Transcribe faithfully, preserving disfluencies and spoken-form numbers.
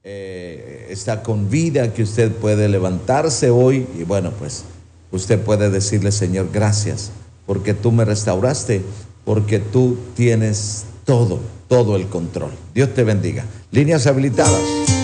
eh, está con vida, que usted puede levantarse hoy y bueno, pues usted puede decirle, Señor, gracias, porque tú me restauraste, porque tú tienes todo, todo el control. Dios te bendiga. Líneas habilitadas.